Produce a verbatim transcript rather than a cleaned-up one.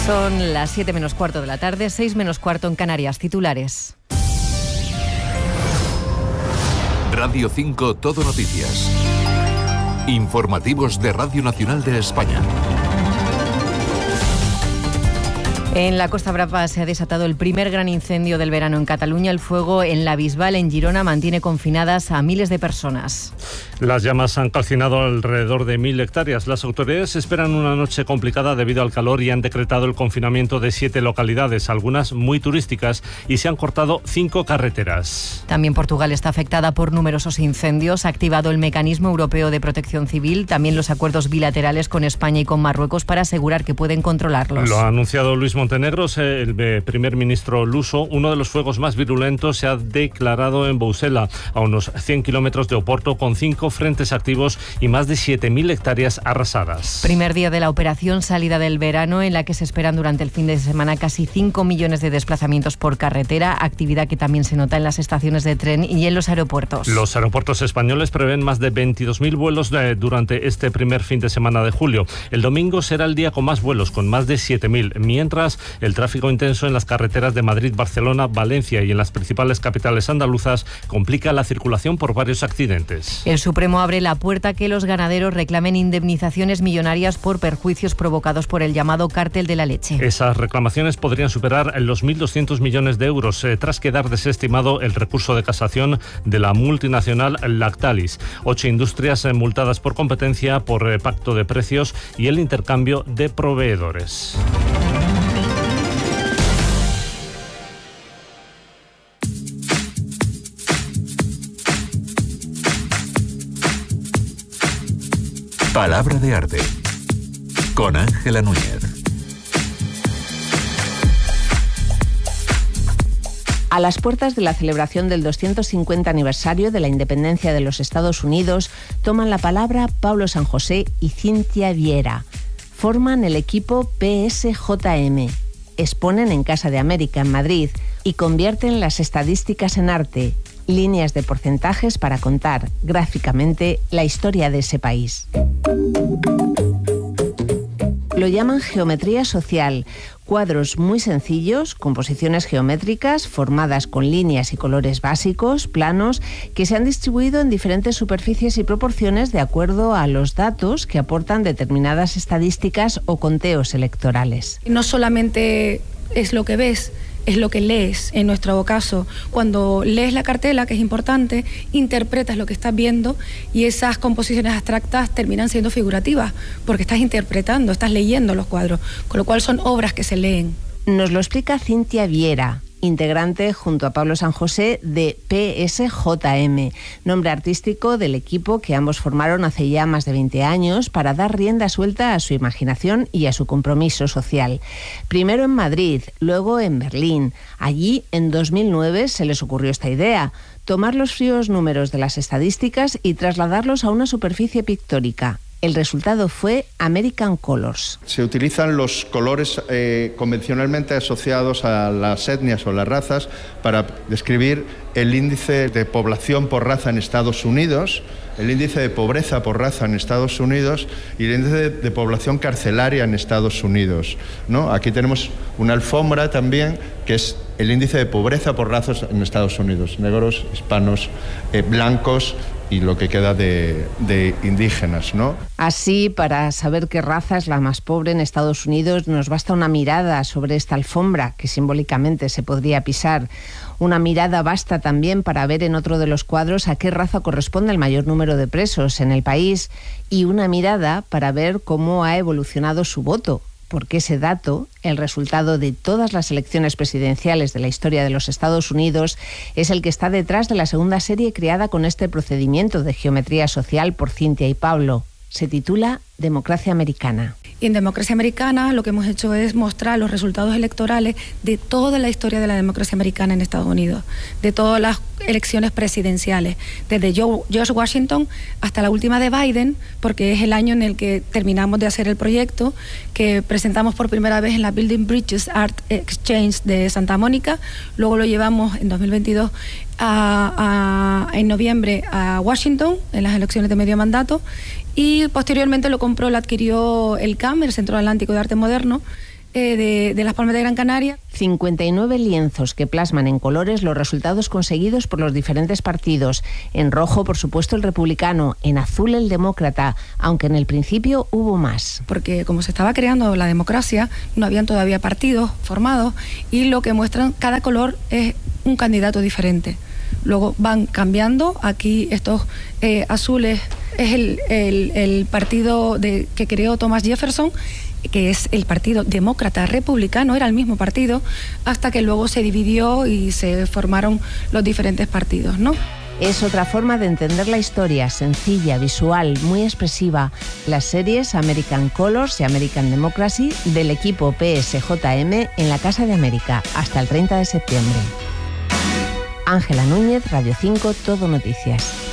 Son las siete menos cuarto de la tarde, seis menos cuarto en Canarias. Titulares. Radio cinco Todo Noticias. Informativos de Radio Nacional de España. En la Costa Brava se ha desatado el primer gran incendio del verano en Cataluña. El fuego en la Bisbal, en Girona, mantiene confinadas a miles de personas. Las llamas han calcinado alrededor de mil hectáreas. Las autoridades esperan una noche complicada debido al calor y han decretado el confinamiento de siete localidades, algunas muy turísticas, y se han cortado cinco carreteras. También Portugal está afectada por numerosos incendios. Ha activado el Mecanismo Europeo de Protección Civil, también los acuerdos bilaterales con España y con Marruecos para asegurar que pueden controlarlos. Lo ha anunciado Luis Montenegro, el primer ministro luso. Uno de los fuegos más virulentos se ha declarado en Bousela, a unos cien kilómetros de Oporto, con cinco frentes activos y más de siete mil hectáreas arrasadas. Primer día de la operación salida del verano, en la que se esperan durante el fin de semana casi cinco millones de desplazamientos por carretera, actividad que también se nota en las estaciones de tren y en los aeropuertos. Los aeropuertos españoles prevén más de veintidós mil vuelos de, durante este primer fin de semana de julio. El domingo será el día con más vuelos, con más de siete mil, mientras el tráfico intenso en las carreteras de Madrid, Barcelona, Valencia y en las principales capitales andaluzas complica la circulación por varios accidentes. El Supremo abre la puerta a que los ganaderos reclamen indemnizaciones millonarias por perjuicios provocados por el llamado cártel de la leche. Esas reclamaciones podrían superar los mil doscientos millones de euros eh, tras quedar desestimado el recurso de casación de la multinacional Lactalis. Ocho industrias eh, multadas por competencia, por eh, pacto de precios y el intercambio de proveedores. Palabra de arte, con Ángela Núñez. A las puertas de la celebración del doscientos cincuenta aniversario de la independencia de los Estados Unidos, toman la palabra Pablo San José y Cintia Viera. Forman el equipo P S J M. Exponen en Casa de América, en Madrid, y convierten las estadísticas en arte. Líneas de porcentajes para contar gráficamente la historia de ese país. Lo llaman geometría social, cuadros muy sencillos, composiciones geométricas formadas con líneas y colores básicos, planos, que se han distribuido en diferentes superficies y proporciones de acuerdo a los datos que aportan determinadas estadísticas o conteos electorales. No solamente es lo que ves, es lo que lees. En nuestro caso, cuando lees la cartela, que es importante, interpretas lo que estás viendo y esas composiciones abstractas terminan siendo figurativas, porque estás interpretando, estás leyendo los cuadros, con lo cual son obras que se leen. Nos lo explica Cintia Viera, integrante junto a Pablo San José de P S J M, nombre artístico del equipo que ambos formaron hace ya más de veinte años para dar rienda suelta a su imaginación y a su compromiso social. Primero en Madrid, luego en Berlín. Allí, en dos mil nueve, se les ocurrió esta idea: tomar los fríos números de las estadísticas y trasladarlos a una superficie pictórica. El resultado fue American Colors. Se utilizan los colores eh, convencionalmente asociados a las etnias o las razas para describir el índice de población por raza en Estados Unidos, el índice de pobreza por raza en Estados Unidos y el índice de, de población carcelaria en Estados Unidos, ¿no? Aquí tenemos una alfombra también que es el índice de pobreza por razas en Estados Unidos: negros, hispanos, eh, blancos y lo que queda de, de indígenas, ¿no? Así, para saber qué raza es la más pobre en Estados Unidos, nos basta una mirada sobre esta alfombra, que simbólicamente se podría pisar. Una mirada basta también para ver en otro de los cuadros a qué raza corresponde el mayor número de presos en el país, y una mirada para ver cómo ha evolucionado su voto, porque ese dato, el resultado de todas las elecciones presidenciales de la historia de los Estados Unidos, es el que está detrás de la segunda serie creada con este procedimiento de geometría social por Cintia y Pablo. Se titula Democracia Americana. Y en Democracia Americana lo que hemos hecho es mostrar los resultados electorales de toda la historia de la democracia americana en Estados Unidos, de todas las elecciones presidenciales, desde George Washington hasta la última de Biden, porque es el año en el que terminamos de hacer el proyecto, que presentamos por primera vez en la Building Bridges Art Exchange de Santa Mónica. Luego lo llevamos en dos mil veintidós a, a, en noviembre a Washington, en las elecciones de medio mandato, y posteriormente lo compró, lo adquirió el C A M, el Centro Atlántico de Arte Moderno, eh, de, de Las Palmas de Gran Canaria. cincuenta y nueve lienzos que plasman en colores los resultados conseguidos por los diferentes partidos. En rojo, por supuesto, el republicano, en azul el demócrata, aunque en el principio hubo más. Porque como se estaba creando la democracia, no habían todavía partidos formados y lo que muestran, cada color es un candidato diferente. Luego van cambiando, aquí estos eh, azules es el, el, el partido de, que creó Thomas Jefferson, que es el partido demócrata republicano, era el mismo partido, hasta que luego se dividió y se formaron los diferentes partidos, ¿no? Es otra forma de entender la historia, sencilla, visual, muy expresiva. Las series American Colors y American Democracy del equipo P S J M en la Casa de América, hasta el treinta de septiembre. Ángela Núñez, Radio cinco, Todo Noticias.